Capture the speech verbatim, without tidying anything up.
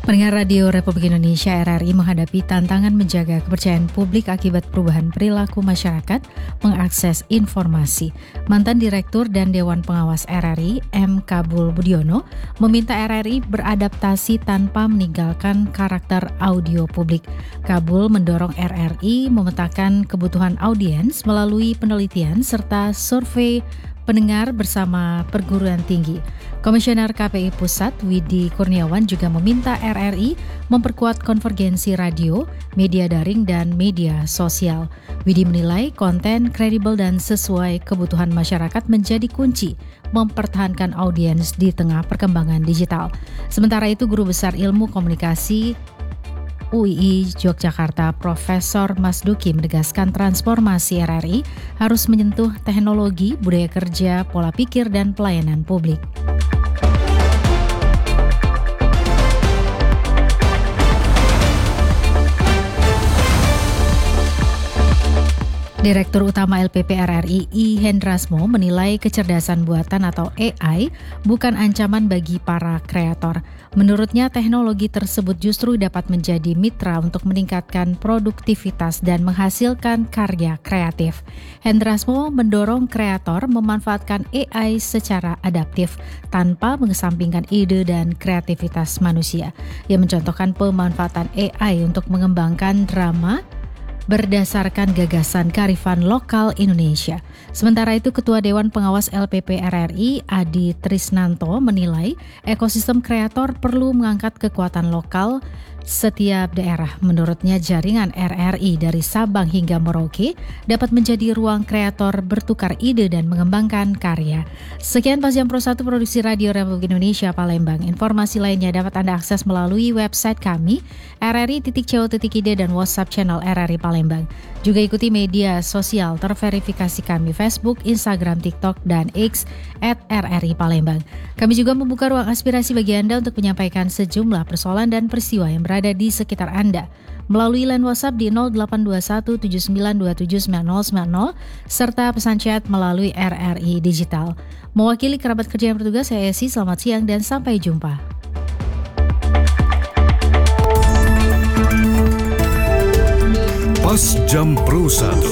Pendengar Radio Republik Indonesia R R I menghadapi tantangan menjaga kepercayaan publik akibat perubahan perilaku masyarakat mengakses informasi. Mantan Direktur dan Dewan Pengawas R R I, M. Kabul Budiono, meminta R R I beradaptasi tanpa meninggalkan karakter audio publik. Kabul mendorong R R I memetakan kebutuhan audiens melalui penelitian serta survei pendengar bersama perguruan tinggi. Komisioner K P I Pusat Widi Kurniawan juga meminta R R I memperkuat konvergensi radio, media daring, dan media sosial. Widi menilai konten kredibel dan sesuai kebutuhan masyarakat menjadi kunci mempertahankan audiens di tengah perkembangan digital. Sementara itu, Guru Besar Ilmu Komunikasi U I I Yogyakarta Profesor Mas Duki menegaskan transformasi R R I harus menyentuh teknologi, budaya kerja, pola pikir, dan pelayanan publik. Direktur Utama L P P R R I I Hendrasmo menilai kecerdasan buatan atau A I bukan ancaman bagi para kreator. Menurutnya teknologi tersebut justru dapat menjadi mitra untuk meningkatkan produktivitas dan menghasilkan karya kreatif. Hendrasmo mendorong kreator memanfaatkan A I secara adaptif tanpa mengesampingkan ide dan kreativitas manusia. Ia mencontohkan pemanfaatan A I untuk mengembangkan drama berdasarkan gagasan kearifan lokal Indonesia. Sementara itu, Ketua Dewan Pengawas L P P R R I Adi Trisnanto menilai ekosistem kreator perlu mengangkat kekuatan lokal setiap daerah. Menurutnya, jaringan R R I dari Sabang hingga Merauke dapat menjadi ruang kreator bertukar ide dan mengembangkan karya. Sekian Pas Jam Pro satu Produksi Radio Republik Indonesia Palembang. Informasi lainnya dapat Anda akses melalui website kami r r i titik co titik i d dan WhatsApp channel R R I Palembang. Juga ikuti media sosial terverifikasi kami Facebook, Instagram, TikTok, dan X at R R I Palembang. Kami juga membuka ruang aspirasi bagi Anda untuk menyampaikan sejumlah persoalan dan peristiwa yang berada di sekitar Anda melalui line WhatsApp di nol delapan dua satu tujuh sembilan dua tujuh sembilan nol sembilan nol serta pesan chat melalui R R I Digital. Mewakili kerabat kerja yang bertugas, saya Esi, selamat siang dan sampai jumpa. Pas Jam Pro satu.